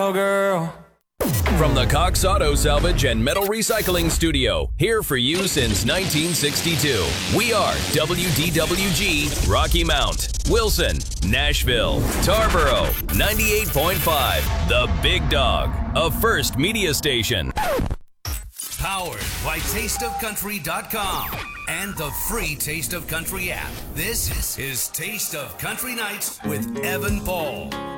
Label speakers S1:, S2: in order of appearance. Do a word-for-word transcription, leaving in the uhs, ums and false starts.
S1: Oh, girl.
S2: From the Cox Auto Salvage and Metal Recycling Studio, here for you since nineteen sixty-two. We are W D W G, Rocky Mount, Wilson, Nashville, Tarboro, ninety-eight point five, The Big Dog, a First Media Station.
S3: Powered by taste of country dot com and the free Taste of Country app. This is Taste of Country Nights with Evan Paul.